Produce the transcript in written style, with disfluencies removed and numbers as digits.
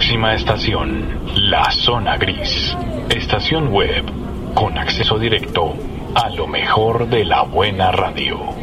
Próxima estación, La Zona Gris. Estación web con acceso directo a lo mejor de la buena radio.